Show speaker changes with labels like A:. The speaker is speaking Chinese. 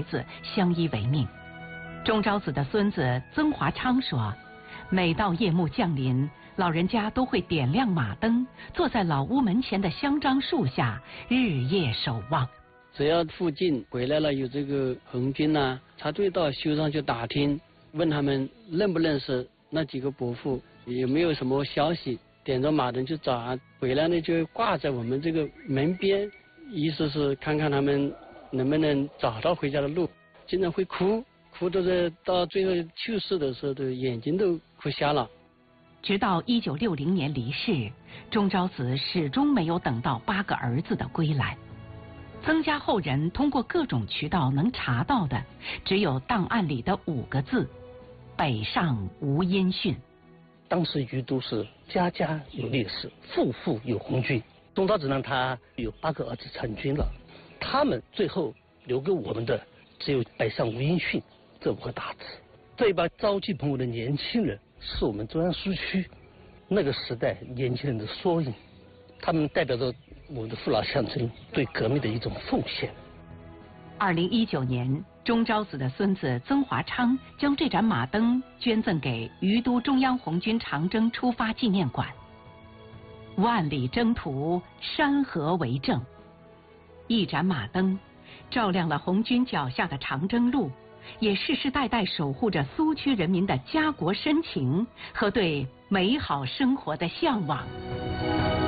A: 子相依为命。钟昭子的孙子曾华昌说，每到夜幕降临，老人家都会点亮马灯，坐在老屋门前的香樟树下，日夜守望。
B: 只要附近回来了有这个红军呐，他就到修上去打听，问他们认不认识那几个伯父，有没有什么消息，点着马灯去找啊。回来呢就挂在我们这个门边，意思是看看他们能不能找到回家的路。经常会哭到到最后去世的时候，都眼睛都哭瞎了。
A: 直到1960年离世，钟昭子始终没有等到8个儿子的归来。曾家后人通过各种渠道能查到的，只有档案里的5个字：北上无音讯。
C: 当时余都是家家有烈士，户户有红军。钟昭子呢，他有8个儿子参军了，他们最后留给我们的只有北上无音讯这5个大字。这一帮朝气蓬勃的年轻人，是我们中央苏区那个时代年轻人的缩影，他们代表着我们的父老乡亲对革命的一种奉献。
A: 2019年，钟昭子的孙子曾华昌将这盏马灯捐赠给余都中央红军长征出发纪念馆。万里征途，山河为证。一盏马灯，照亮了红军脚下的长征路，也世世代代守护着苏区人民的家国深情和对美好生活的向往。